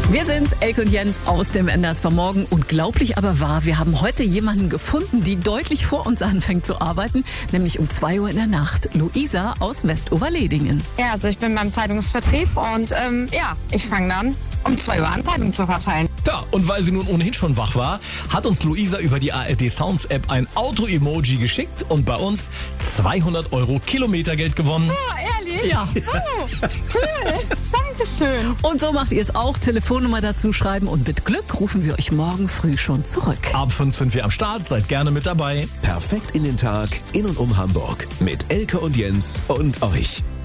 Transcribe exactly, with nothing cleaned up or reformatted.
Wir sind's, Elke und Jens aus dem Enders vom Morgen. Unglaublich aber wahr, wir haben heute jemanden gefunden, die deutlich vor uns anfängt zu arbeiten, nämlich um zwei Uhr in der Nacht. Luisa aus Westoverledingen. Ja, also ich bin beim Zeitungsvertrieb und ähm, ja, ich fange dann um zwei Uhr an, Zeitungen zu verteilen. Ja, und weil sie nun ohnehin schon wach war, hat uns Luisa über die A R D Sounds App ein Auto-Emoji geschickt und bei uns zweihundert Euro Kilometergeld gewonnen. Oh, ehrlich? Ja. Oh, cool. Dankeschön. Und so macht ihr es auch. Telefonnummer dazu schreiben und mit Glück rufen wir euch morgen früh schon zurück. Ab fünf sind wir am Start, seid gerne mit dabei. Perfekt in den Tag, in und um Hamburg. Mit Elke und Jens und euch.